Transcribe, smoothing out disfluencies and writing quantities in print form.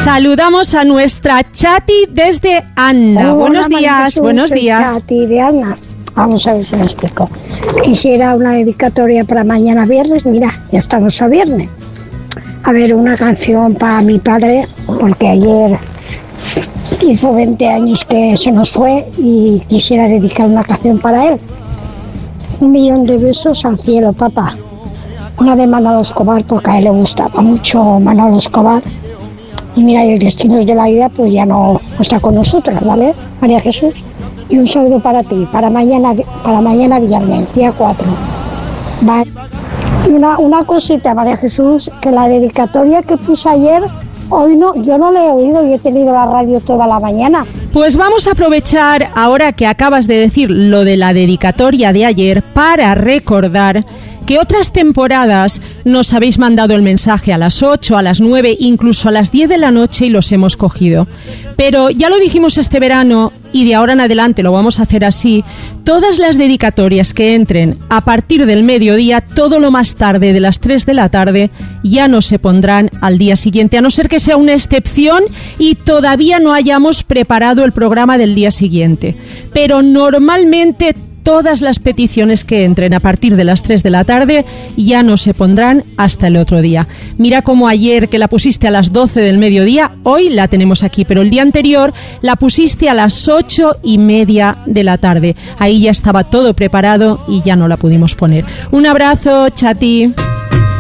Saludamos a nuestra Chati desde Anna. Buenos días, buenos días. Chati de Anna. Vamos a ver si me explico. Quisiera una dedicatoria para mañana viernes. Mira, ya estamos a viernes. A ver, una canción para mi padre, porque ayer hizo 20 años que se nos fue y quisiera dedicar una canción para él. 1.000.000 de besos al cielo, papá. Una de Manolo Escobar, porque a él le gustaba mucho Manolo Escobar. Y mira, el destino de la vida pues ya no está con nosotros, ¿vale? María Jesús. Y un saludo para ti, para mañana viernes, día 4. Vale. Y una cosita, María Jesús, que la dedicatoria que puse ayer, hoy no, yo no la he oído y he tenido la radio toda la mañana. Pues vamos a aprovechar, ahora que acabas de decir lo de la dedicatoria de ayer, para recordar que otras temporadas nos habéis mandado el mensaje a las 8, a las 9, incluso a las 10 de la noche y los hemos cogido. Pero ya lo dijimos este verano y de ahora en adelante lo vamos a hacer así. Todas las dedicatorias que entren a partir del mediodía, todo lo más tarde de las 3 de la tarde, ya no se pondrán al día siguiente, a no ser que sea una excepción y todavía no hayamos preparado el programa del día siguiente. Pero normalmente todas las peticiones que entren a partir de las 3 de la tarde ya no se pondrán hasta el otro día. Mira como ayer que la pusiste a las 12 del mediodía, hoy la tenemos aquí, pero el día anterior la pusiste a las 8:30 de la tarde. Ahí ya estaba todo preparado y ya no la pudimos poner. Un abrazo, Chati.